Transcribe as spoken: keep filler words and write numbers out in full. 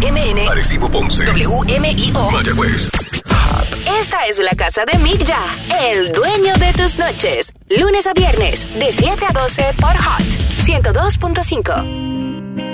M N, Arecibo, Ponce, W M I O, Mayagüez. Esta es la casa de Mick Ya, el dueño de tus noches. Lunes a viernes, de siete a doce por Hot ciento dos punto cinco.